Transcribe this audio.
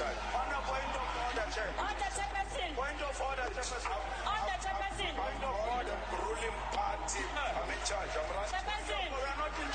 On a point of order, Chair. Order, Chairperson. Point of order, Chairperson.